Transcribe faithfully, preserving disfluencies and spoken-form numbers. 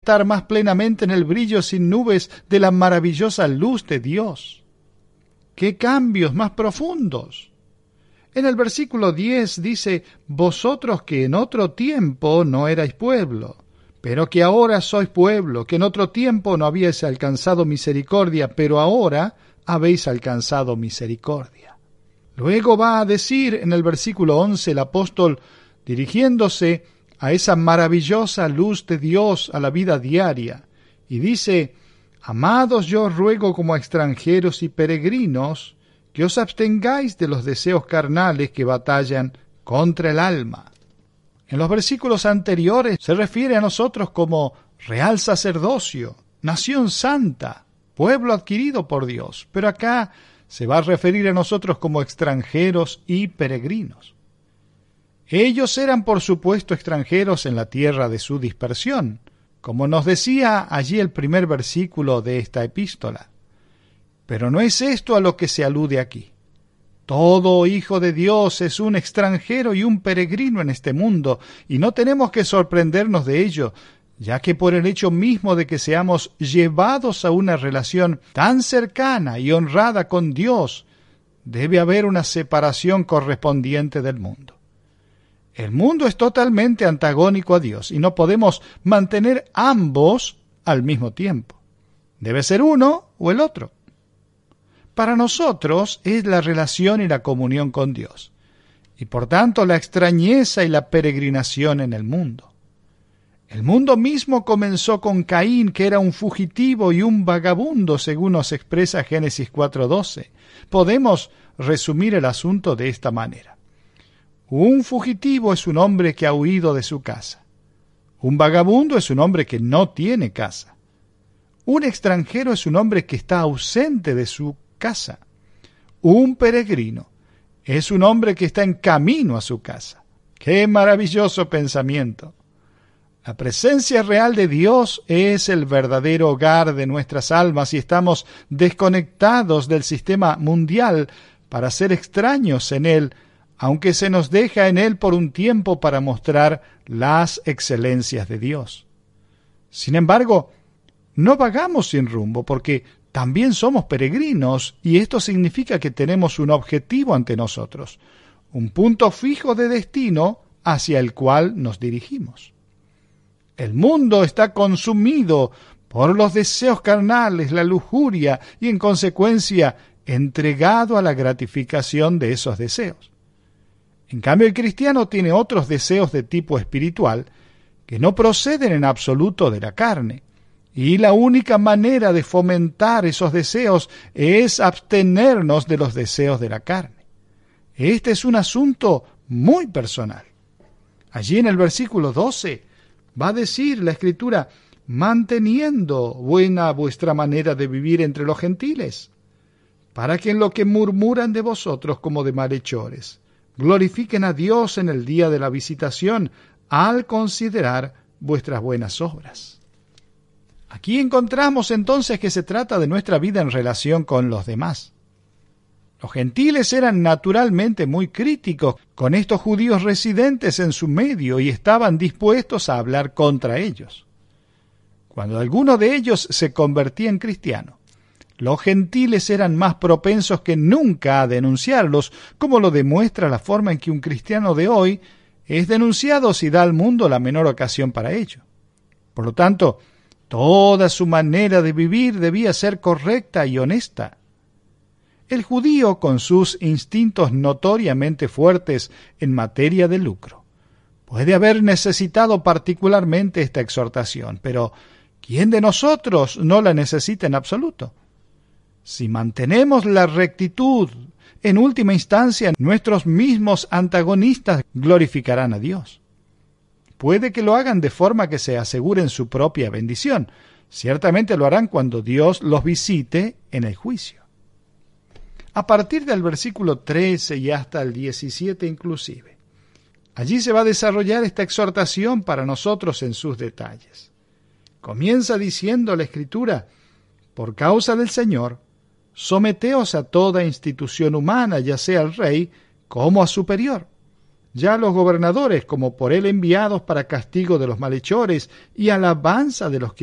estar más plenamente en el brillo sin nubes de la maravillosa luz de Dios. ¡Qué cambios más profundos! En el versículo diez dice: vosotros que en otro tiempo no erais pueblo, pero que ahora sois pueblo, que en otro tiempo no habíais alcanzado misericordia, pero ahora habéis alcanzado misericordia. Luego va a decir en el versículo once el apóstol, dirigiéndose a esa maravillosa luz de Dios a la vida diaria, y dice: amados, yo os ruego como a extranjeros y peregrinos, que os abstengáis de los deseos carnales que batallan contra el alma. En los versículos anteriores se refiere a nosotros como real sacerdocio, nación santa, pueblo adquirido por Dios, pero acá se va a referir a nosotros como extranjeros y peregrinos. Ellos eran, por supuesto, extranjeros en la tierra de su dispersión, como nos decía allí el primer versículo de esta epístola. Pero no es esto a lo que se alude aquí. Todo hijo de Dios es un extranjero y un peregrino en este mundo, y no tenemos que sorprendernos de ello, ya que por el hecho mismo de que seamos llevados a una relación tan cercana y honrada con Dios, debe haber una separación correspondiente del mundo. El mundo es totalmente antagónico a Dios y no podemos mantener ambos al mismo tiempo. Debe ser uno o el otro. Para nosotros es la relación y la comunión con Dios, y por tanto la extrañeza y la peregrinación en el mundo. El mundo mismo comenzó con Caín, que era un fugitivo y un vagabundo, según nos expresa Génesis cuatro doce. Podemos resumir el asunto de esta manera. Un fugitivo es un hombre que ha huido de su casa. Un vagabundo es un hombre que no tiene casa. Un extranjero es un hombre que está ausente de su casa. Un peregrino es un hombre que está en camino a su casa. ¡Qué maravilloso pensamiento! La presencia real de Dios es el verdadero hogar de nuestras almas y estamos desconectados del sistema mundial para ser extraños en él, aunque se nos deja en él por un tiempo para mostrar las excelencias de Dios. Sin embargo, no vagamos sin rumbo, porque también somos peregrinos, y esto significa que tenemos un objetivo ante nosotros, un punto fijo de destino hacia el cual nos dirigimos. El mundo está consumido por los deseos carnales, la lujuria, y en consecuencia entregado a la gratificación de esos deseos. En cambio, el cristiano tiene otros deseos de tipo espiritual que no proceden en absoluto de la carne, y la única manera de fomentar esos deseos es abstenernos de los deseos de la carne. Este es un asunto muy personal. Allí en el versículo doce va a decir la Escritura: manteniendo buena vuestra manera de vivir entre los gentiles, para que en lo que murmuran de vosotros como de malhechores, glorifiquen a Dios en el día de la visitación, al considerar vuestras buenas obras. Aquí encontramos entonces que se trata de nuestra vida en relación con los demás. Los gentiles eran naturalmente muy críticos con estos judíos residentes en su medio y estaban dispuestos a hablar contra ellos. Cuando alguno de ellos se convertía en cristiano, los gentiles eran más propensos que nunca a denunciarlos, como lo demuestra la forma en que un cristiano de hoy es denunciado si da al mundo la menor ocasión para ello. Por lo tanto, toda su manera de vivir debía ser correcta y honesta. El judío, con sus instintos notoriamente fuertes en materia de lucro, puede haber necesitado particularmente esta exhortación, pero ¿quién de nosotros no la necesita en absoluto? Si mantenemos la rectitud, en última instancia, nuestros mismos antagonistas glorificarán a Dios. Puede que lo hagan de forma que se aseguren su propia bendición. Ciertamente lo harán cuando Dios los visite en el juicio. A partir del versículo trece y hasta el diecisiete inclusive, allí se va a desarrollar esta exhortación para nosotros en sus detalles. Comienza diciendo la Escritura: por causa del Señor, someteos a toda institución humana, ya sea al rey como a superior, ya los gobernadores como por él enviados para castigo de los malhechores y alabanza de los que